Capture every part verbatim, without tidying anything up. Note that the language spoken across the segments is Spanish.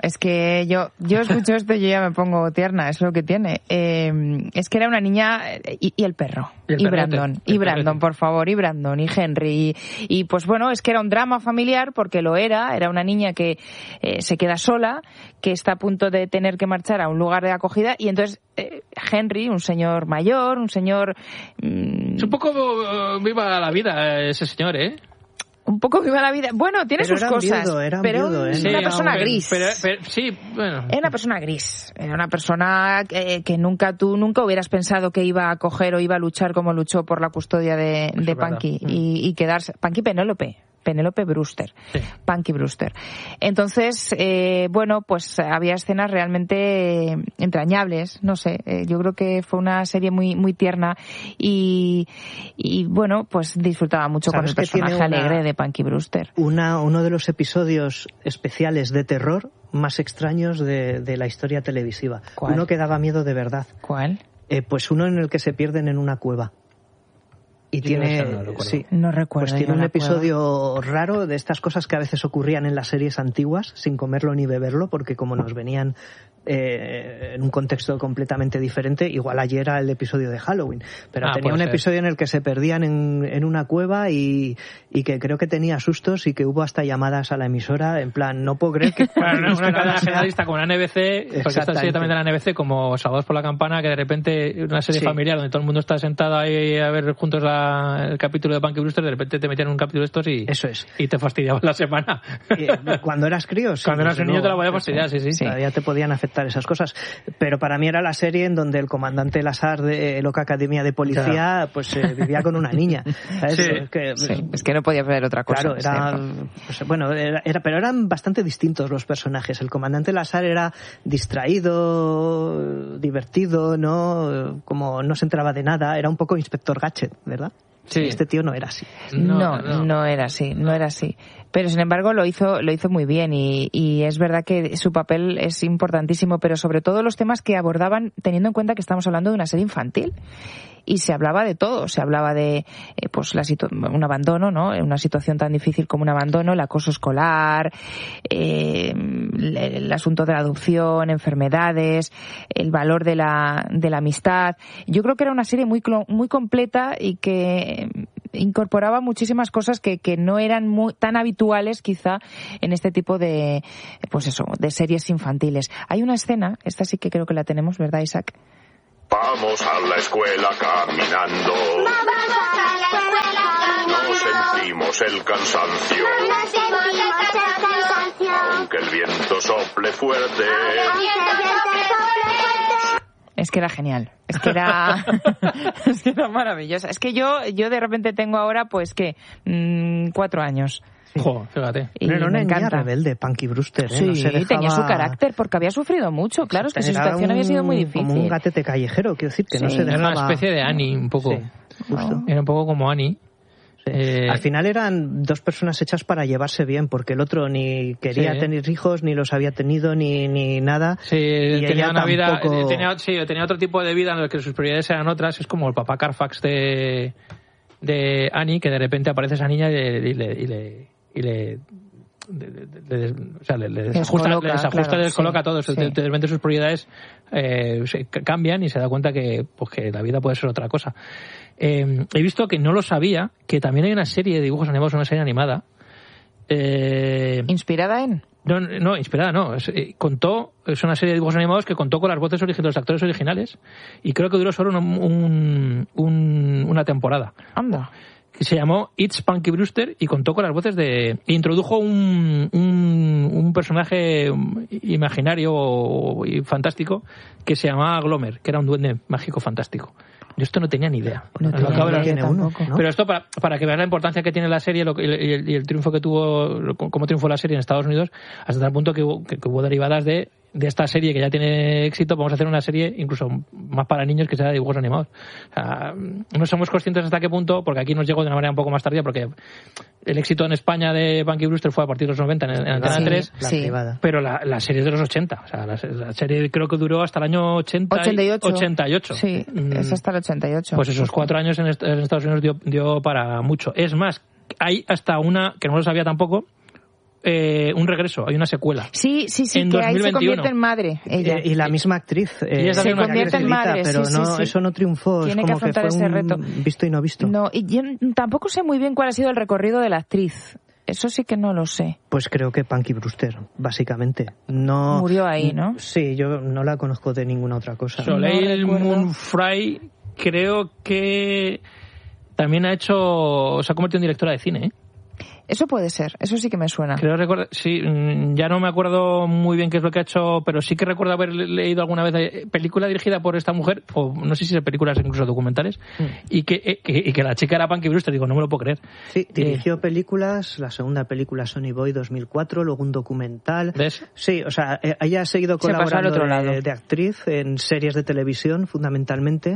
es que yo yo escucho esto y yo ya me pongo tierna, es lo que tiene. Eh, es que era una niña y, y el perro, y, el y Brandon, y Brandon, por favor, y Brandon, y Henry, y, y pues bueno, es que era un drama familiar porque lo era, era una niña que eh, se queda sola, que está a punto de tener que marchar a un lugar de acogida y entonces eh, Henry, un señor mayor, un señor... Mmm... Es un poco uh, viva la vida ese señor, ¿eh? Un poco viva la vida. Bueno, tiene pero sus cosas, viudo, era pero viudo, ¿eh? es una sí, persona hombre, gris. Pero, pero, sí, bueno. Era una persona gris. Era una persona que, que nunca tú nunca hubieras pensado que iba a coger o iba a luchar como luchó por la custodia de, de Punky y, y quedarse. Punky Penélope. Penélope Brewster, sí. Punky Brewster. Entonces, eh, bueno, pues había escenas realmente entrañables, no sé, eh, yo creo que fue una serie muy muy tierna y, y bueno, pues disfrutaba mucho con el personaje una, alegre de Punky Brewster. Una, uno de los episodios especiales de terror más extraños de, de la historia televisiva. ¿Cuál? Uno que daba miedo de verdad. ¿Cuál? Eh, pues uno en el que se pierden en una cueva. Y Yo tiene, no, sí, no recuerdo. Pues tiene un episodio cueva. raro de estas cosas que a veces ocurrían en las series antiguas, sin comerlo ni beberlo, porque como nos venían eh, en un contexto completamente diferente, igual ayer era el episodio de Halloween, pero ah, tenía un ser. episodio en el que se perdían en, en una cueva y, y que creo que tenía sustos y que hubo hasta llamadas a la emisora, en plan, no puedo creer que... Claro, una, una cadena generalista como la N B C, porque esta serie también de la N B C, como Salvados por la Campana, que de repente una serie sí. familiar donde todo el mundo está sentado ahí a ver juntos la, el capítulo de Punky Brewster, de repente te metían en un capítulo de estos y, Eso es. y te fastidiaban la semana. Y, cuando eras crío, sí. Cuando eras un niño te la podías fastidiar, sí, sí. sí. Todavía te podían afectar esas cosas. Pero para mí era la serie en donde el comandante Lazar de Loca Academia de Policía claro. pues eh, vivía con una niña. ¿Sabes? Sí. Es, que, sí. es que no podía ver otra cosa. Claro, era, pues, bueno, era, era, pero eran bastante distintos los personajes. El comandante Lazar era distraído, divertido, ¿no? Como no se enteraba de nada, era un poco Inspector Gadget, ¿verdad? Sí. Este tío no era así. No, no, no, no era así, no era así. Pero sin embargo lo hizo, lo hizo muy bien y, y es verdad que su papel es importantísimo, pero sobre todo los temas que abordaban teniendo en cuenta que estamos hablando de una serie infantil. Y se hablaba de todo, se hablaba de eh, pues la situ- un abandono, ¿no? Una situación tan difícil como un abandono, el acoso escolar, eh, el, el asunto de la adopción, enfermedades, el valor de la de la amistad. Yo creo que era una serie muy muy completa y que incorporaba muchísimas cosas que, que no eran muy, tan habituales quizá en este tipo de pues eso, de series infantiles. Hay una escena, esta sí que creo que la tenemos, ¿verdad, Isaac? Vamos a la escuela caminando. Vamos a la escuela caminando. No sentimos el cansancio. No sentimos el cansancio. Aunque el viento sople fuerte. Aunque el viento sople fuerte. Es que era genial, es que era es que era maravillosa. Es que yo yo de repente tengo ahora pues que mmm, cuatro años. Jo, fíjate. Y no era una me niña encanta. rebelde, Punky Brewster, ¿eh? Sí, no se dejaba... tenía su carácter porque había sufrido mucho. Claro, es que su situación había sido muy difícil. Como un gatete callejero, quiero decir, que sí. no se dejaba... Era una especie de Annie, un poco. Sí, justo. Era un poco como Annie. Sí. Eh... Al final eran dos personas hechas para llevarse bien, porque el otro ni quería sí. tener hijos, ni los había tenido, ni, ni nada. Sí, y tenía una vida, tampoco... tenía, sí, tenía otro tipo de vida en el que sus prioridades eran otras. Es como el papá Carfax de, de Annie, que de repente aparece esa niña y le... Y le, y le, y le De, de, de, de, o sea, le, le desajusta, descoloca, le desajusta claro, le descoloca sí, todo. sí. De, de repente sus prioridades eh, se cambian y se da cuenta que, pues, que la vida puede ser otra cosa. Eh, he visto que no lo sabía, que también hay una serie de dibujos animados, una serie animada. Eh, ¿Inspirada en? No, no, inspirada no. Es, eh, contó, es una serie de dibujos animados que contó con las voces originales de los actores originales y creo que duró solo un, un, un, una temporada. Anda. Que se llamó It's Punky Brewster y contó con las voces de... E introdujo un, un, un personaje imaginario y fantástico que se llamaba Glomer, que era un duende mágico fantástico. Yo esto no tenía ni idea. No Lo acabo de tiene uno, ¿no? Pero esto para, para que veas la importancia que tiene la serie lo, y, el, y el triunfo que tuvo, cómo triunfó la serie en Estados Unidos, hasta tal punto que hubo, que, que hubo derivadas de, de esta serie que ya tiene éxito. Vamos a hacer una serie incluso más para niños que sea de dibujos animados. O sea, no somos conscientes hasta qué punto, porque aquí nos llegó de una manera un poco más tardía, porque el éxito en España de Punky Brewster fue a partir de los noventa en, en Antena sí, tres, la sí. pero la, la serie es de los ochenta. O sea, la, la serie creo que duró hasta el año ochenta ochenta y ocho. ochenta y ocho. Sí, mm, es hasta el ochenta y ocho. Pues esos cuatro años en, est- en Estados Unidos dio, dio para mucho. Es más, hay hasta una, que no lo sabía tampoco, eh, un regreso, hay una secuela. Sí, sí, sí, en que dos mil veintiuno. ahí se convierte en madre ella. Y, y la misma actriz. Eh, ella se una convierte en madre, pero sí, no, sí, sí. eso no triunfó. Tiene es que como que, afrontar fue ese un reto. visto y no visto. No, y yo tampoco sé muy bien cuál ha sido el recorrido de la actriz. Eso sí que no lo sé. Pues creo que Punky Brewster, básicamente. No, Murió ahí, ¿no? Sí, yo no la conozco de ninguna otra cosa. Soleil No recuerdo. Moon Frye creo que también ha hecho, se ha convertido en directora de cine, ¿eh? Eso puede ser, eso sí que me suena. Creo recordar, sí, ya no me acuerdo muy bien qué es lo que ha hecho, pero sí que recuerdo haber leído alguna vez eh, película dirigida por esta mujer, o no sé si son películas incluso documentales, mm. y, que, eh, que, y que la chica era Punky Brewster, digo, no me lo puedo creer. Sí, dirigió eh, películas, la segunda película Sonny Boy dos mil cuatro, luego un documental. ¿Ves? Sí, o sea, ella ha seguido colaborando otro lado. De, de actriz en series de televisión, fundamentalmente,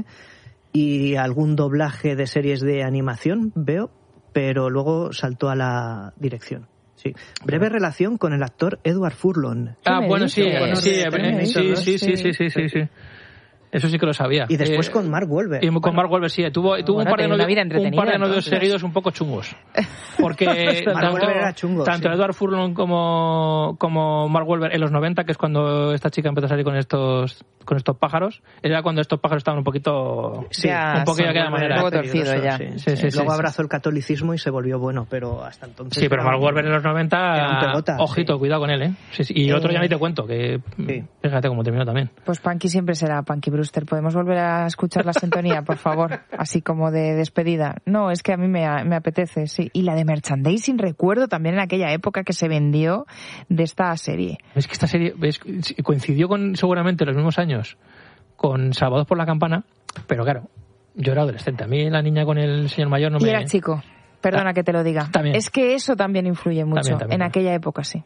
y algún doblaje de series de animación, veo, pero luego saltó a la dirección. Sí. Breve relación con el actor Edward Furlong. Ah, bueno, sí, bueno, sí, sí, sí, sí, sí, sí, sí, sí, sí. Eso sí que lo sabía. Y después eh, con Mark Wahlberg. Y con bueno, Mark Wahlberg, sí. Tuvo, tuvo bueno, un par de novios, un par de novios entonces. seguidos un poco chungos. Porque tanto, era chungo, tanto sí. Edward Furlong como, como Mark Wahlberg en los noventa, que es cuando esta chica empezó a salir con estos con estos pájaros, era cuando estos pájaros estaban un poquito... Sí, un poquito de aquella manera. Un poco torcido ya. Sí, sí, sí, sí, Luego sí, abrazó sí. el catolicismo y se volvió bueno, pero hasta entonces... Sí, pero Mark Wahlberg en los noventa... Era un pelota, ojito, sí. cuidado con él, ¿eh? Sí, sí. Y el otro ya ni te cuento, que... Sí. Fíjate cómo terminó también. Pues Punky siempre será Punky Brewster. ¿Podemos volver a escuchar la sintonía, por favor? Así como de despedida. No, es que a mí me, me apetece, sí. Y la de merchandising, recuerdo también en aquella época que se vendió de esta serie. Es que esta serie es, coincidió con seguramente los mismos años con Salvados por la Campana, pero claro, yo era adolescente. A mí la niña con el señor mayor no me... Y era chico. Perdona ah, que te lo diga. También. Es que eso también influye mucho. También, también, en también. aquella época, sí.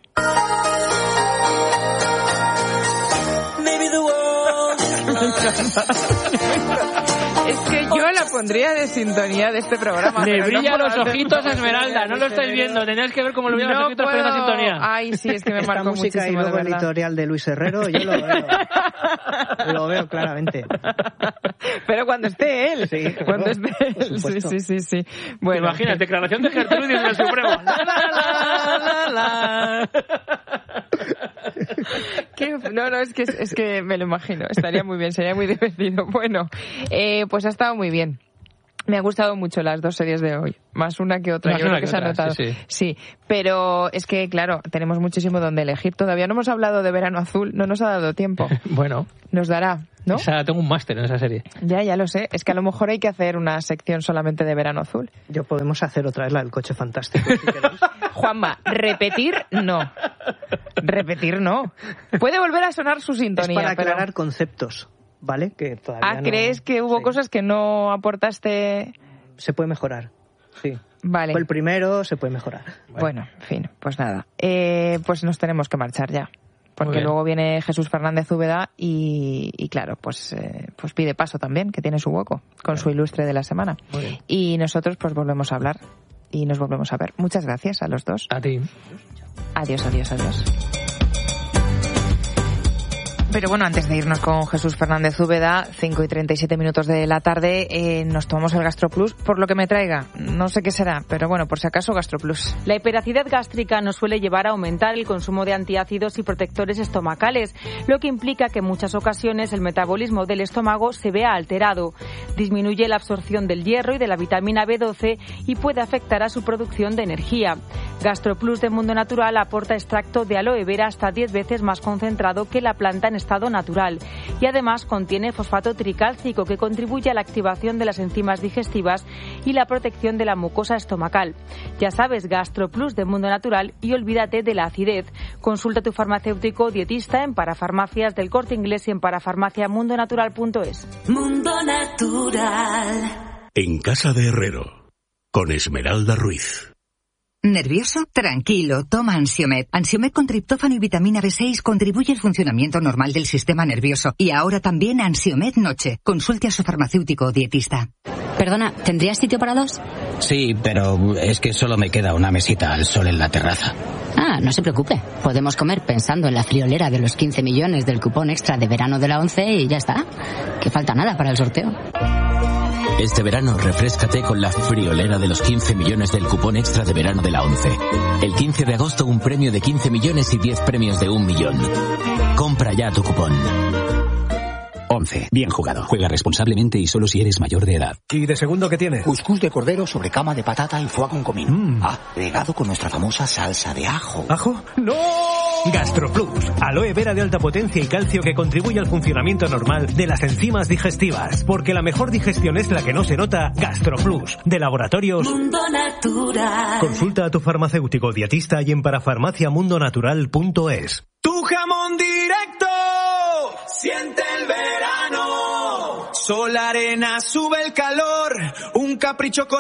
Es que yo la pondría de sintonía de este programa. Le brillan no los ojitos a Esmeralda, no lo estáis viendo, tenías que ver cómo le brillan no los ojitos con esa sintonía. Ay, sí, es que me Esta marcó música muchísimo, y luego de el editorial de Luis Herrero, yo lo veo. Lo veo claramente. Pero cuando esté él. Sí, claro, cuando esté él. Sí, sí, sí, sí. Bueno, imagínate, declaración de Gertrudis en el Supremo. La, la, la, la, la. ¿Qué? No, no, es que, es que me lo imagino. Estaría muy bien, sería muy divertido. Bueno, eh, pues ha estado muy bien. Me ha gustado mucho las dos series de hoy, más una que otra, más yo creo que que se ha otra, notado. Sí, sí. sí, pero es que, claro, tenemos muchísimo donde elegir. Todavía no hemos hablado de Verano Azul, no nos ha dado tiempo. Bueno. Nos dará, ¿no? O sea, tengo un máster en esa serie. Ya, ya lo sé. Es que a lo mejor hay que hacer una sección solamente de Verano Azul. Yo podemos hacer otra vez la del coche fantástico, si queréis. Juanma, repetir no. Repetir no. Puede volver a sonar su sintonía. Es para aclarar pero... conceptos, ¿vale? Que todavía ah, no... ¿crees que hubo sí. cosas que no aportaste? Se puede mejorar, sí. Vale. Fue el primero, se puede mejorar. Bueno, bueno en fin, pues nada. Eh, pues nos tenemos que marchar ya. Porque luego viene Jesús Fernández Úbeda y, y claro, pues, eh, pues pide paso también, que tiene su hueco, con su ilustre de la semana. Y nosotros pues volvemos a hablar y nos volvemos a ver. Muchas gracias a los dos. A ti. Adiós, adiós, adiós. Pero bueno, antes de irnos con Jesús Fernández Úbeda, cinco y treinta y siete minutos de la tarde, eh, nos tomamos el GastroPlus por lo que me traiga. No sé qué será, pero bueno, por si acaso GastroPlus. La hiperacidez gástrica nos suele llevar a aumentar el consumo de antiácidos y protectores estomacales, lo que implica que en muchas ocasiones el metabolismo del estómago se vea alterado. Disminuye la absorción del hierro y de la vitamina B doce y puede afectar a su producción de energía. GastroPlus de Mundo Natural aporta extracto de aloe vera hasta diez veces más concentrado que la planta en estado natural y además contiene fosfato tricálcico que contribuye a la activación de las enzimas digestivas y la protección de la mucosa estomacal. Ya sabes, GastroPlus de Mundo Natural y olvídate de la acidez. Consulta a tu farmacéutico o dietista en Parafarmacias del Corte Inglés y en parafarmaciamundonatural punto es. Mundo Natural. En Casa de Herrero, con Esmeralda Ruiz. ¿Nervioso? Tranquilo, toma Ansiomed. Ansiomed con triptófano y vitamina B seis contribuye al funcionamiento normal del sistema nervioso. Y ahora también Ansiomed Noche. Consulte a su farmacéutico o dietista. Perdona, ¿tendrías sitio para dos? Sí, pero es que solo me queda una mesita al sol en la terraza. Ah, no se preocupe. Podemos comer pensando en la friolera de los quince millones del cupón extra de verano de la ONCE y ya está. Que falta nada para el sorteo. Este verano, refréscate con la friolera de los quince millones del cupón extra de verano de la ONCE. El quince de agosto, un premio de quince millones y diez premios de un millón. Compra ya tu cupón. once. Bien jugado. Juega responsablemente y solo si eres mayor de edad. ¿Y de segundo qué tiene? Cuscús de cordero sobre cama de patata y foie con comino. Mm. Ah, regado con nuestra famosa salsa de ajo. ¿Ajo? ¡No! GastroPlus. Aloe vera de alta potencia y calcio que contribuye al funcionamiento normal de las enzimas digestivas. Porque la mejor digestión es la que no se nota. GastroPlus. De Laboratorios Mundo Natural. Consulta a tu farmacéutico dietista y en parafarmaciamundonatural punto es. Tu jamón directo. Siente el verano. Sol, arena, sube el calor. Un capricho con